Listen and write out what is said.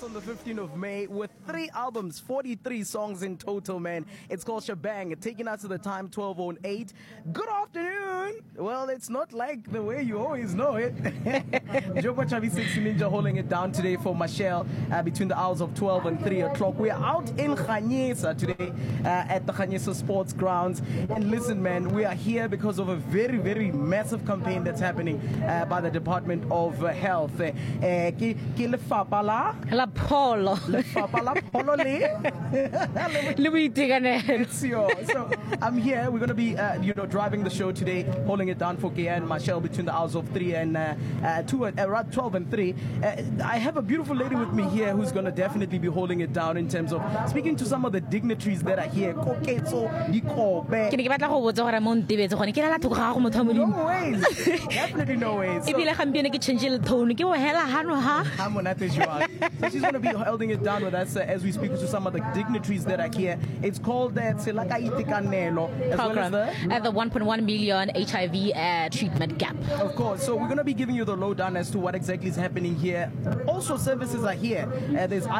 released on the 15th of May with 3 albums, 43 songs in total, man. It's called Shebang, taking us to the time 12:08. Good afternoon. Well, it's not like the way you always know it. Joko Chavi Sexy Ninja holding it down today for Michelle between the hours of 12 and 3 o'clock. We are out in Khanyisa today at the Khanyisa Sports Grounds. And listen, man, we are here because of a very, very massive campaign that's happening by the Department of Health. La Polo. So I'm here. We're going to be, driving the show today, holding it down for Gia and Michelle between the hours of 3 and 12 and 3. I have a beautiful lady with me here who's going to definitely be holding it down in terms of speaking to some of the dignitaries that are here. No ways. Definitely no ways. So she's going to be holding it down with us as we speak to some of the dignitaries that are here. It's called the Tselaka Itekanelo, as well as the 1.1 million HIV treatment gap. Of course. So we're going to be giving you the lowdown as to what exactly is happening here. Also, services are here. There's